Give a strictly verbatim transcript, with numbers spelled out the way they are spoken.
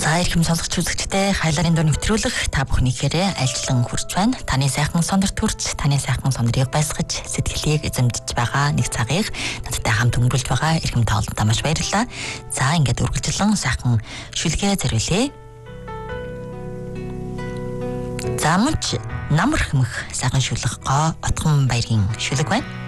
За ирхэм сонсогч үзэгчдээ хайларын дуу нэвтрүүлэх та бүхнийхээрээ альчлан хүрч байна. Таны сайхан сонор төрж, таны сайхан сонорыг баясгаж, сэтгэлийг эзэмдэж байгаа нэг цагийг надтай хамт өнгөрүүлж байгаа ирхэм таолдоо маш баярлалаа. За ингээд үргэлжлэн сайхан шүлгээ зориулъя. За мөн ч намар хэмэх сайхан шүлэг гоо отгон баярын шүлэг байна.